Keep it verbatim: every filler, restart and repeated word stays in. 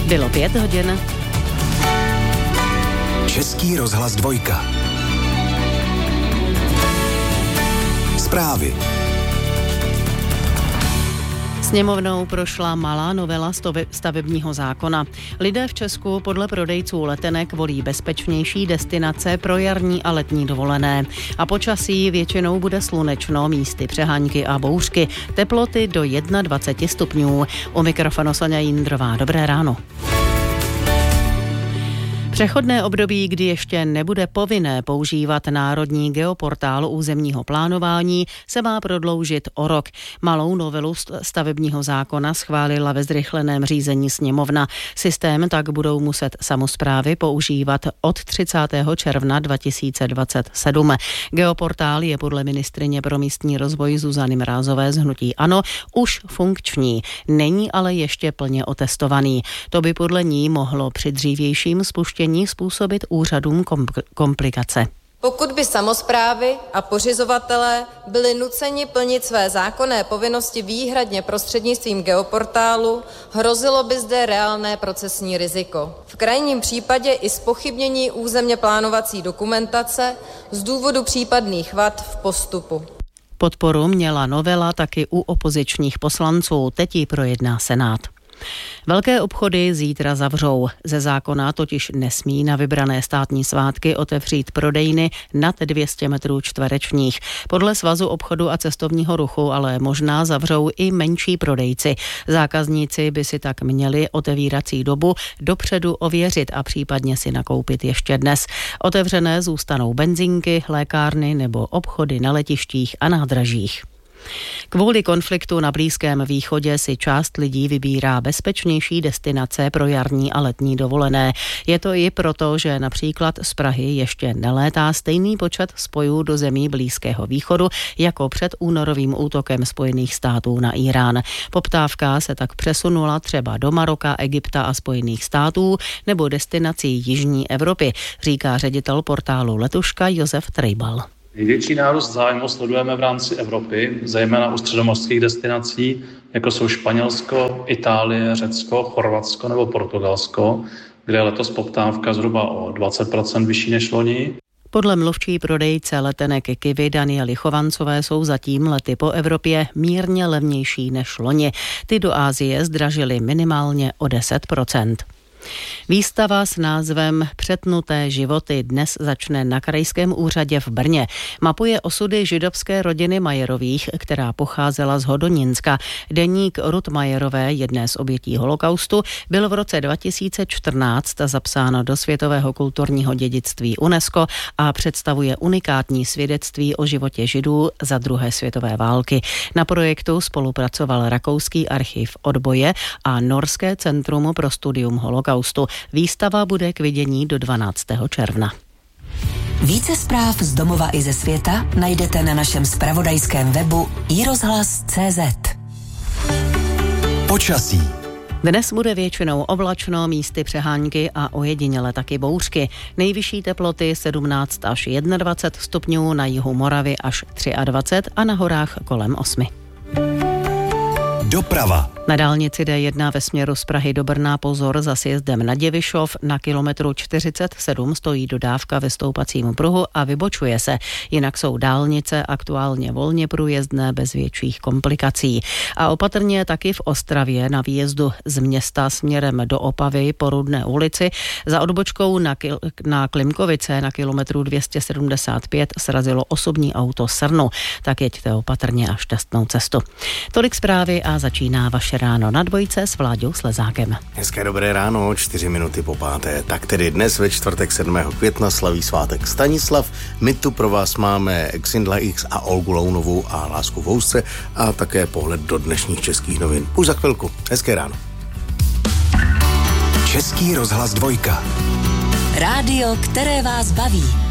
Bylo pět hodin. Český rozhlas dvojka. Zprávy. Sněmovnou prošla malá novela stavebního zákona. Lidé v Česku podle prodejců letenek volí bezpečnější destinace pro jarní a letní dovolené. A počasí většinou bude slunečno, místy přehánky a bouřky. Teploty do dvacet jedna stupňů. U mikrofonu Soňa Jindrová. Dobré ráno. Přechodné období, kdy ještě nebude povinné používat Národní geoportál územního plánování, se má prodloužit o rok. Malou novelu stavebního zákona schválila ve zrychleném řízení sněmovna. Systém tak budou muset samosprávy používat od třicátého června dva tisíce dvacet sedm. Geoportál je podle ministryně pro místní rozvoj Zuzany Mrázové z hnutí ANO už funkční, není ale ještě plně otestovaný. To by podle ní mohlo při dřívějším spuštění způsobit úřadům komplikace. Pokud by samosprávy a pořizovatelé byli nuceni plnit své zákonné povinnosti výhradně prostřednictvím geoportálu, hrozilo by zde reálné procesní riziko. V krajním případě i zpochybnění územně plánovací dokumentace z důvodu případných vad v postupu. Podporu měla novela taky u opozičních poslanců, teď ji projedná Senát. Velké obchody zítra zavřou. Ze zákona totiž nesmí na vybrané státní svátky otevřít prodejny nad dvě stě metrů čtverečních. Podle Svazu obchodu a cestovního ruchu ale možná zavřou i menší prodejci. Zákazníci by si tak měli otevírací dobu dopředu ověřit a případně si nakoupit ještě dnes. Otevřené zůstanou benzinky, lékárny nebo obchody na letištích a nádražích. Kvůli konfliktu na Blízkém východě si část lidí vybírá bezpečnější destinace pro jarní a letní dovolené. Je to i proto, že například z Prahy ještě nelétá stejný počet spojů do zemí Blízkého východu jako před únorovým útokem Spojených států na Irán. Poptávka se tak přesunula třeba do Maroka, Egypta a Spojených států nebo destinací Jižní Evropy, říká ředitel portálu Letuška Josef Trejbal. Největší nárůst zájmu sledujeme v rámci Evropy, zejména u středomořských destinací, jako jsou Španělsko, Itálie, Řecko, Chorvatsko nebo Portugalsko, kde je letos poptávka zhruba o dvacet procent vyšší než loni. Podle mluvčí prodejce letenek Kivy Daniely Chovancové jsou zatím lety po Evropě mírně levnější než loni. Ty do Asie zdražily minimálně o deset procent. Výstava s názvem Přetnuté životy dnes začne na Krajském úřadě v Brně. Mapuje osudy židovské rodiny Majerových, která pocházela z Hodonínska. Deník Ruth Majerové, jedné z obětí holokaustu, byl v roce dva tisíce čtrnáct zapsáno do světového kulturního dědictví UNESCO a představuje unikátní svědectví o životě Židů za druhé světové války. Na projektu spolupracoval Rakouský archiv odboje a Norské centrum pro studium holokaustu. Výstava bude k vidění do dvanáctého června. Více zpráv z domova i ze světa najdete na našem zpravodajském webu i rozhlas tečka cé zet. Počasí. Dnes bude většinou oblačno, místy přehánky a ojediněle taky bouřky. Nejvyšší teploty sedmnáct až dvacet jedna stupňů, na jihu Moravy až dvacet tři a na horách kolem osmi. Doprava. Na dálnici D jedna ve směru z Prahy do Brna pozor za sjezdem na Děvišov. Na kilometru čtyřicet sedm stojí dodávka ve stoupacím pruhu a vybočuje se. Jinak jsou dálnice aktuálně volně průjezdné bez větších komplikací. A opatrně taky v Ostravě na výjezdu z města směrem do Opavy po Rudné ulici. Za odbočkou na, kil- na Klimkovice na kilometru dvě stě sedmdesát pět srazilo osobní auto Srnu. Tak jeďte opatrně a šťastnou cestu. Tolik zprávy a začíná vaše ráno na dvojce s Vláďou Slezákem. Hezké dobré ráno, čtyři minuty po páté. Tak tedy dnes ve čtvrtek sedmého května slaví svátek Stanislav. My tu pro vás máme Exindla X a Olgu Lounovou a Lásku v housce a také pohled do dnešních českých novin. Už za chvilku. Hezké ráno. Český rozhlas dvojka. Rádio, které vás baví.